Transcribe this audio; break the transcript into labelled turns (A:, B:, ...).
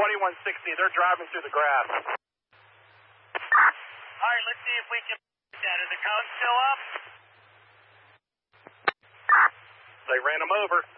A: 2160, they're driving through the grass.
B: All right, let's see if we can that. Are the cones still up?
A: They ran them over.